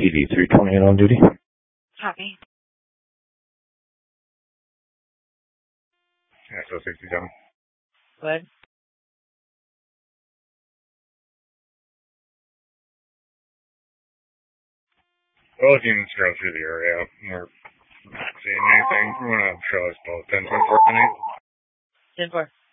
PD 328 on duty. Copy. SO 67. Go ahead. Both units go through the area. We're not seeing anything. We want to show us both 10-4 and 8. 10-4.